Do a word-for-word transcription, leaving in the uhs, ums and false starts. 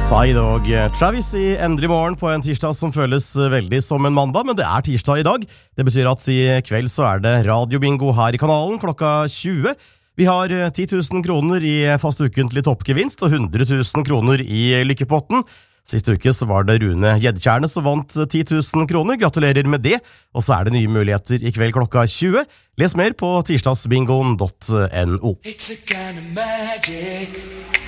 Side og Travis i Endre Morgen på en tirsdag som føles veldig som en mandag, men det er tirsdag i dag. Det betyr at i kveld så er det radiobingo her i kanalen klokka tjue. Vi har ti tusen kroner i fast ukentlig toppgevinst og hundre tusen kroner i lykkepotten. Siste uke så var det Rune Gjeddekjærne som vant ti tusen kroner. Gratulerer med det. Og så er det nye muligheter i kveld klokka tjue. Les mer på tirsdagsbingoen punktum no. It's a kind of magic.